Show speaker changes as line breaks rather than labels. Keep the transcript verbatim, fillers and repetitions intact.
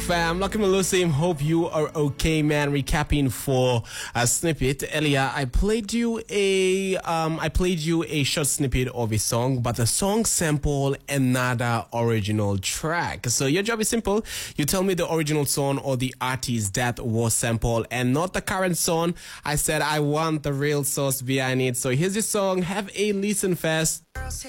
Fam, Lucky Malusim, hope you are okay, man. Recapping for a snippet earlier, I played you a um, I played you a short snippet of a song, but the song sample another original track. So your job is simple: you tell me the original song or the artist that was sampled, and not the current song. I said I want the real source behind it. So here's the song. Have a listen first.
Girls